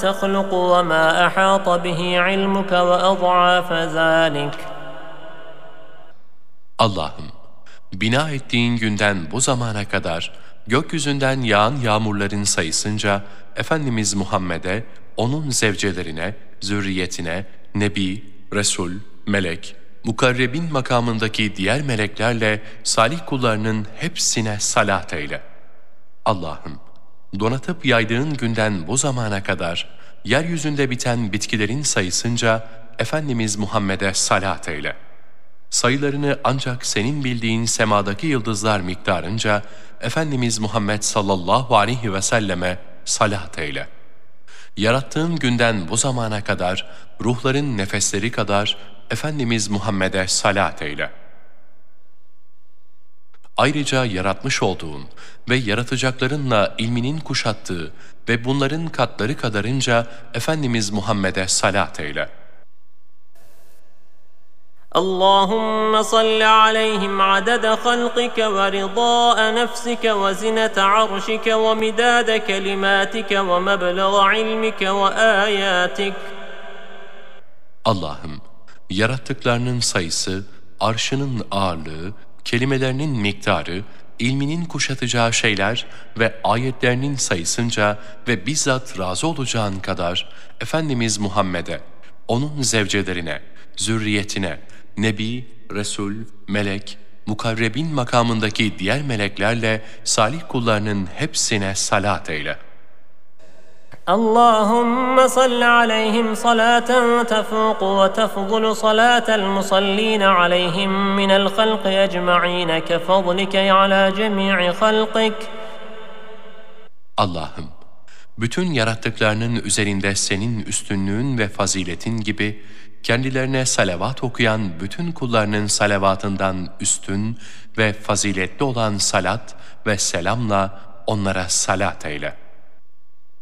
تخلق وما أحاط به علمك وأضعاف ذلك. Allah'ım, bina ettiğin günden bu zamana kadar gökyüzünden yağan yağmurların sayısınca Efendimiz Muhammed'e, onun zevcelerine, zürriyetine, Nebi, Resul, melek, mukarrebin makamındaki diğer meleklerle salih kullarının hepsine salat eyle. Allah'ım, donatıp yaydığın günden bu zamana kadar yeryüzünde biten bitkilerin sayısınca Efendimiz Muhammed'e salat eyle. Sayılarını ancak senin bildiğin semadaki yıldızlar miktarınca Efendimiz Muhammed sallallahu aleyhi ve selleme salat eyle. Yarattığın günden bu zamana kadar ruhların nefesleri kadar Efendimiz Muhammed'e salat eyle. Ayrıca yaratmış olduğun ve yaratacaklarınla ilminin kuşattığı ve bunların katları kadarınca Efendimiz Muhammed'e salat eyle. اللهم صل عليهم عدد خلقك ورضاء نفسك وزنة عرشك ومداد كلماتك ومبلغ علمك وآياتك. Allah'ım, yarattıklarının sayısı, arşının ağırlığı, kelimelerinin miktarı, ilminin kuşatacağı şeyler ve ayetlerinin sayısınca ve bizzat razı olacağın kadar Efendimiz Muhammed'e, onun zevcelerine, zürriyetine, Nebi, Resul, melek, mukarrebin makamındaki diğer meleklerle salih kullarının hepsine salat eyle. اللهم صل عليهم صلاة تفوق وتفضل صلاة المصلين عليهم من الخلق أجمعين كفضلك على جميع خلقك. Allah'ım, bütün yarattıklarının üzerinde senin üstünlüğün ve faziletin gibi kendilerine salavat okuyan bütün kullarının salavatından üstün ve faziletli olan salat ve selamla onlara salat eyle.